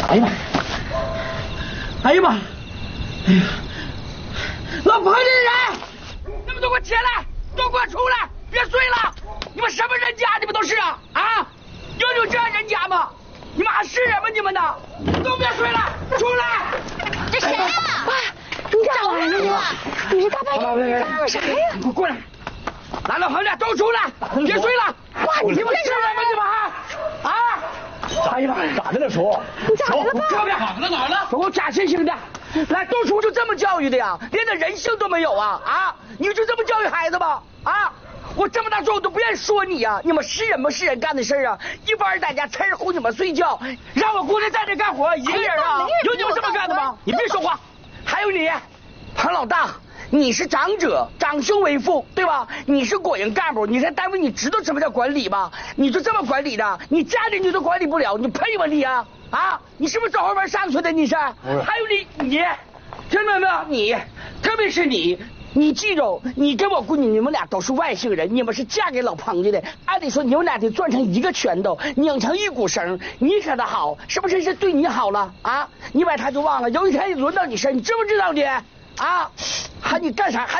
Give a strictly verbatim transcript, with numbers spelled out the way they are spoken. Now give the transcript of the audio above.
哎呀妈！哎呀妈！哎呀！老彭家的人，你们都给我起来，都给我出来，别睡了！你们什么人家？你们都是啊啊！有有这样人家吗？你们还是人吗？你们呢？都别睡了，出来！ 这谁呀？ 哇，你咋来了你？你这大半夜干啥呀？ 你给我过来！来了，朋友都出来，别睡了！哇，你们是人吗？你们啊啊！哎呀妈， 咋的了，叔？ 你咋来了吧？ 这边哪了哪了？ 给我假惺惺的！来，都叔就这么教育的呀？连点人性都没有啊啊！你就这么教育孩子吗？啊！我这么大岁数都不愿意说你呀、啊！你们是人吗？是人干的事啊！一帮人在家趁着哄你们睡觉，让我姑娘在这干活，一个人啊！有你们这么干的吗？你别说话！还有你，庞老大，你是长者，长兄为父，对吧？你是国营干部，你在单位你知道什么叫管理吗？你就这么管理的？你家里你都管理不了，你配吗你啊？啊！你是不是走后门上去的？你是？还有你你，听到没有？你，特别是你。你记住，你跟我闺女，你们俩都是外姓人，你们是嫁给老彭家的，按理说你们俩得攥成一个拳头，拧成一股绳。你可倒好，是不是是对你好了啊？你把他就忘了，有一天轮到你身，你知不知道你啊？还你干啥？还